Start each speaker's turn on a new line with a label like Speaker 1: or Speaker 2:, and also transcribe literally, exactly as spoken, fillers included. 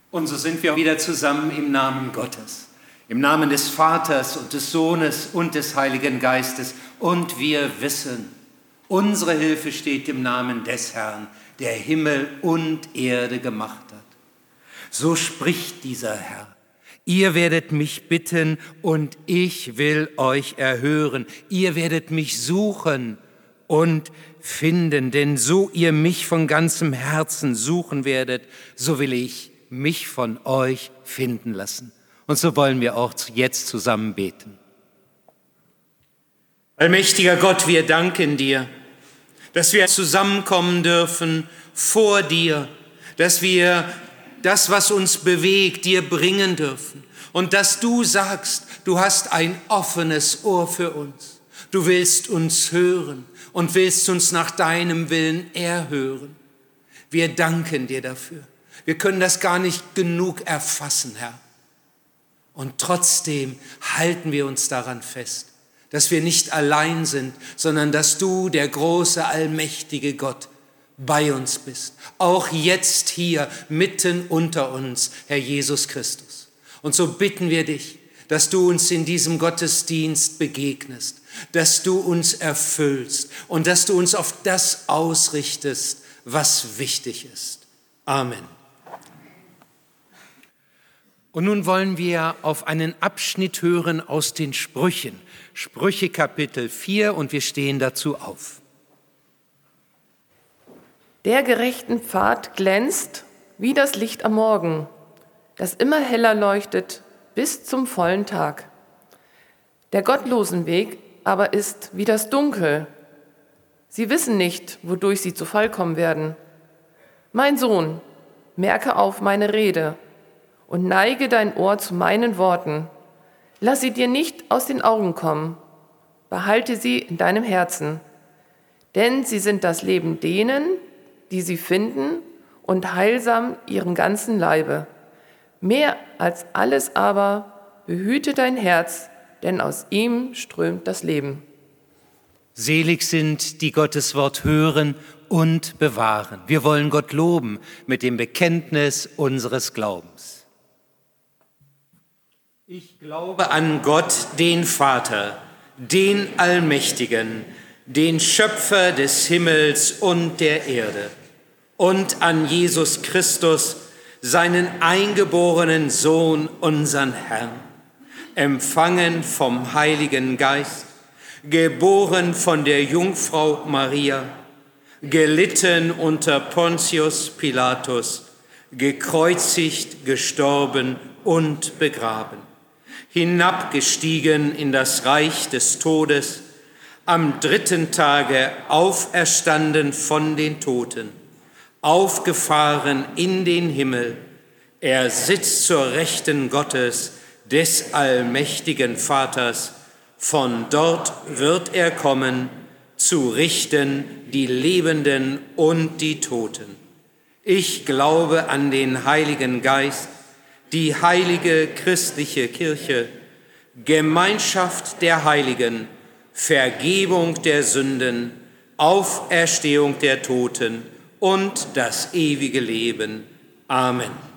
Speaker 1: Und so sind wir wieder zusammen im Namen Gottes, im Namen des Vaters und des Sohnes und des Heiligen Geistes. Und wir wissen, unsere Hilfe steht im Namen des Herrn, der Himmel und Erde gemacht hat. So spricht dieser Herr: Ihr werdet mich bitten und ich will euch erhören. Ihr werdet mich suchen und finden, denn so ihr mich von ganzem Herzen suchen werdet, so will ich mich von euch finden lassen. Und so wollen wir auch jetzt zusammen beten. Allmächtiger Gott, wir danken dir, dass wir zusammenkommen dürfen vor dir, dass wir das, was uns bewegt, dir bringen dürfen und dass du sagst, du hast ein offenes Ohr für uns. Du willst uns hören und willst uns nach deinem Willen erhören. Wir danken dir dafür. Wir können das gar nicht genug erfassen, Herr. Und trotzdem halten wir uns daran fest, dass wir nicht allein sind, sondern dass du, der große, allmächtige Gott, bei uns bist. Auch jetzt hier, mitten unter uns, Herr Jesus Christus. Und so bitten wir dich, dass du uns in diesem Gottesdienst begegnest, dass du uns erfüllst und dass du uns auf das ausrichtest, was wichtig ist. Amen. Und nun wollen wir auf einen Abschnitt hören aus den Sprüchen. Sprüche Kapitel vier, und wir stehen dazu auf.
Speaker 2: Der gerechten Pfad glänzt wie das Licht am Morgen, das immer heller leuchtet bis zum vollen Tag. Der gottlosen Weg aber ist wie das Dunkel. Sie wissen nicht, wodurch sie zu Fall kommen werden. Mein Sohn, merke auf meine Rede und neige dein Ohr zu meinen Worten. Lass sie dir nicht aus den Augen kommen. Behalte sie in deinem Herzen. Denn sie sind das Leben denen, die sie finden, und heilsam ihrem ganzen Leibe. Mehr als alles aber behüte dein Herz, denn aus ihm strömt das Leben.
Speaker 1: Selig sind, die Gottes Wort hören und bewahren. Wir wollen Gott loben mit dem Bekenntnis unseres Glaubens. Ich glaube an Gott, den Vater, den Allmächtigen, den Schöpfer des Himmels und der Erde, und an Jesus Christus, seinen eingeborenen Sohn, unseren Herrn, empfangen vom Heiligen Geist, geboren von der Jungfrau Maria, gelitten unter Pontius Pilatus, gekreuzigt, gestorben und begraben, hinabgestiegen in das Reich des Todes, am dritten Tage auferstanden von den Toten, aufgefahren in den Himmel. Er sitzt zur Rechten Gottes, des allmächtigen Vaters. Von dort wird er kommen, zu richten die Lebenden und die Toten. Ich glaube an den Heiligen Geist, die heilige christliche Kirche, Gemeinschaft der Heiligen, Vergebung der Sünden, Auferstehung der Toten und das ewige Leben. Amen.